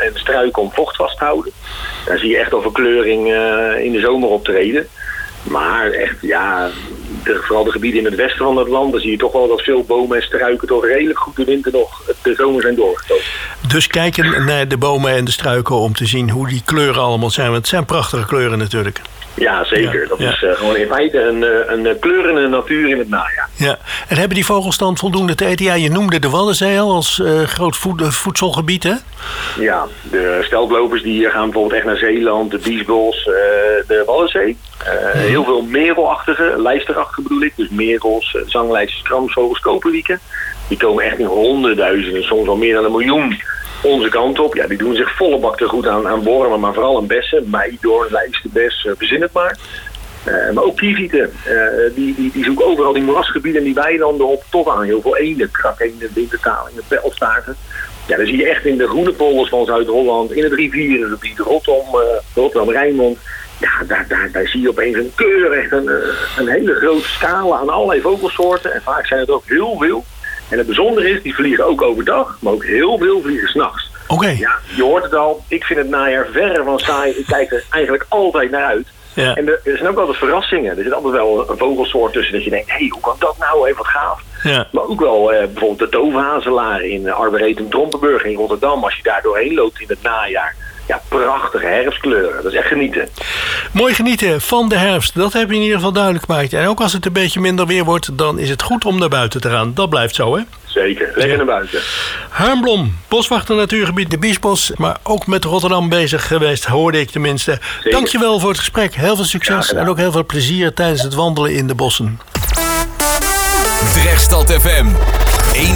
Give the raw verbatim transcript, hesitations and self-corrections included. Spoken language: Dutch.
en struiken om vocht vast te houden. Daar zie je echt al verkleuring uh, in de zomer optreden. Maar echt, ja, de, vooral de gebieden in het westen van het land, dan zie je toch wel dat veel bomen en struiken toch redelijk goed de winter nog de zomer zijn doorgestoken. Dus kijken naar de bomen en de struiken om te zien hoe die kleuren allemaal zijn. Want het zijn prachtige kleuren natuurlijk. Ja, zeker. Ja, dat ja. is uh, gewoon in feite een, een kleurende natuur in het najaar. Ja. En hebben die vogels dan voldoende te eten? Ja, je noemde de Waddenzee al als uh, groot voed- voedselgebied, hè? Ja, de steltlopers die gaan bijvoorbeeld echt naar Zeeland, de Biesbos, uh, de Waddenzee. Uh, hmm. Heel veel merelachtige, lijsterachtige bedoel ik. Dus merels, uh, zanglijsters, kramsvogels, koperwieken. Die komen echt in honderdduizenden, soms wel meer dan een miljoen onze kant op. Ja, die doen zich volle bak te goed aan, aan wormen, maar vooral aan bessen. Meidoorn, lijsterbes, uh, verzin het maar. Uh, maar ook kievieten. Uh, die, die, die zoeken overal die moerasgebieden en die weilanden op tot aan heel veel eenden. Krakeenden, wintertalingen, pijlstaarten. Ja, dan zie je echt in de groene polders van Zuid-Holland, in het rivierengebied, Rotterdam, uh, Rotterdam-Rijnmond. Ja, daar, daar, daar zie je opeens een keur, echt een, een hele grote scala aan allerlei vogelsoorten. En vaak zijn het ook heel veel. En het bijzondere is, die vliegen ook overdag, maar ook heel veel vliegen 's nachts. Oké. Okay. Ja, je hoort het al, ik vind het najaar verre van saai. Ik kijk er eigenlijk altijd naar uit. Ja. En er, er zijn ook altijd verrassingen. Er zit altijd wel een vogelsoort tussen dat je denkt, hé, hey, hoe kan dat nou? Even wat gaaf. Ja. Maar ook wel eh, bijvoorbeeld de toverhazelaar in uh, Arboretum Trompenburg in Rotterdam. Als je daar doorheen loopt in het najaar. Ja, prachtige herfstkleuren. Dat is echt genieten. Mooi genieten van de herfst. Dat heb je in ieder geval duidelijk gemaakt. En ook als het een beetje minder weer wordt, dan is het goed om naar buiten te gaan. Dat blijft zo, hè? Zeker. Lekker ja. naar buiten. Harm Blom, boswachter natuurgebied de Biesbos, maar ook met Rotterdam bezig geweest, hoorde ik tenminste. Zeker. Dankjewel voor het gesprek. Heel veel succes en ook heel veel plezier tijdens het wandelen in de bossen. Drechtstad F M.